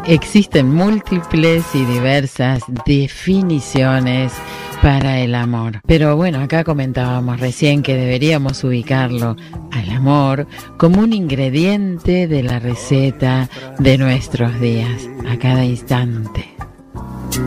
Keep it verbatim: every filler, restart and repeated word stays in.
Existen múltiples y diversas definiciones para el amor. Pero bueno, acá comentábamos recién que deberíamos ubicarlo al amor como un ingrediente de la receta de nuestros días, a cada instante.